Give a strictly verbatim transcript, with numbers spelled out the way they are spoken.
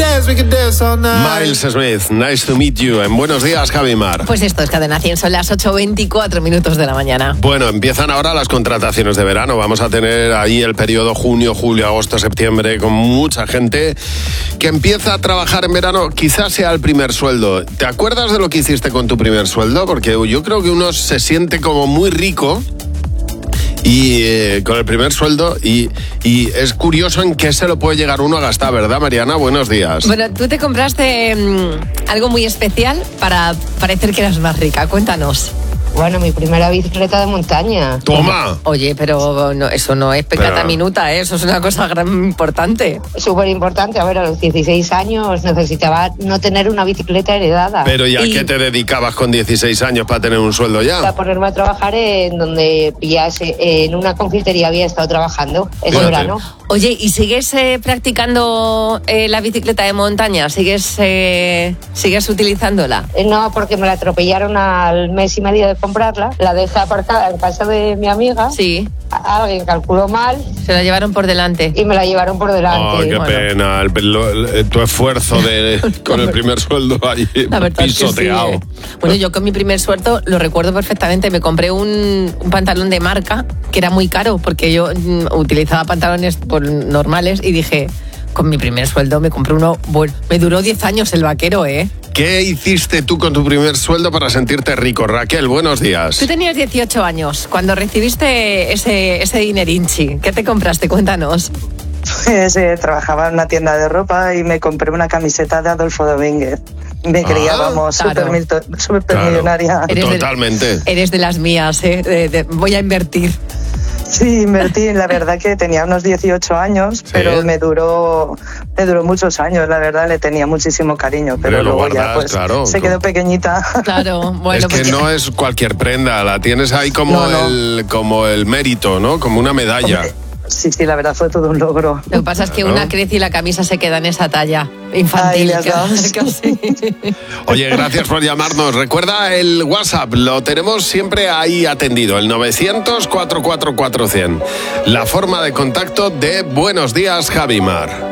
Miles Smith, nice to meet you. En Buenos Días, Javi Mar. Pues esto es Cadena cien, son las ocho veinticuatro minutos de la mañana. Bueno, empiezan ahora las contrataciones de verano. Vamos a tener ahí el periodo junio, julio, agosto, septiembre, con mucha gente que empieza a trabajar en verano. Quizás sea el primer sueldo. ¿Te acuerdas de lo que hiciste con tu primer sueldo? Porque yo creo que uno se siente como muy rico y eh, con el primer sueldo y, y es curioso en qué se lo puede llegar uno a gastar, ¿verdad, Mariana? Buenos días. Bueno, tú te compraste mmm, algo muy especial para parecer que eras más rica. Cuéntanos. Bueno, mi primera bicicleta de montaña. ¡Toma! Oye, pero no, eso no es pecata Pero... minuta, ¿eh? Eso es una cosa gran importante. Súper importante. A ver, a los dieciséis años necesitaba no tener una bicicleta heredada. Pero ¿y a Y- qué te dedicabas con dieciséis años para tener un sueldo Para ya? ponerme a trabajar en donde pillase, en una confitería había estado trabajando ese Fíjate. verano. Oye, ¿y sigues eh, practicando eh, la bicicleta de montaña? ¿Sigues, eh, ¿Sigues utilizándola? Eh, No, porque me la atropellaron al mes y medio de comprarla. La dejé aparcada en casa de mi amiga. Sí, A- Alguien calculó mal se la llevaron por delante. y me la llevaron por delante. Oh, qué bueno. pena, el- lo- el- tu esfuerzo de con el primer sueldo ahí La verdad es que sí, pisoteado. ¿eh? Bueno, yo con mi primer sueldo lo recuerdo perfectamente. Me compré un, un pantalón de marca que era muy caro porque yo mm, utilizaba pantalones por, normales y dije, con mi primer sueldo me compré uno, bueno, me duró diez años el vaquero, ¿eh? ¿Qué hiciste tú con tu primer sueldo para sentirte rico? Raquel, buenos días. Tú tenías dieciocho años cuando recibiste ese, ese dinerinchi. ¿Qué te compraste? Cuéntanos. Pues eh, trabajaba en una tienda de ropa y me compré una camiseta de Adolfo Domínguez. Me creía, Ah, vamos, claro. supermillonaria. Eres de- Totalmente. Eres de las mías, ¿eh? De- de- voy a invertir. Sí, invertí, la verdad que tenía unos dieciocho años, pero me duró me duró muchos años, la verdad le tenía muchísimo cariño, pero Pero lo luego ya guardas, pues claro, se tú- quedó pequeñita. Claro, bueno, es que pues no es cualquier prenda, la tienes ahí como, No, no. El, como el mérito, ¿no? Como una medalla. Hombre, sí, sí, la verdad fue todo un logro. Lo que pasa es que Claro. una crece y la camisa se queda en esa talla infantil. Ay, le has dado. casi. Oye, gracias por llamarnos. Recuerda el WhatsApp, lo tenemos siempre ahí atendido, el novecientos, cuatrocientos cuarenta y cuatro cien. La forma de contacto de Buenos Días, Javimar.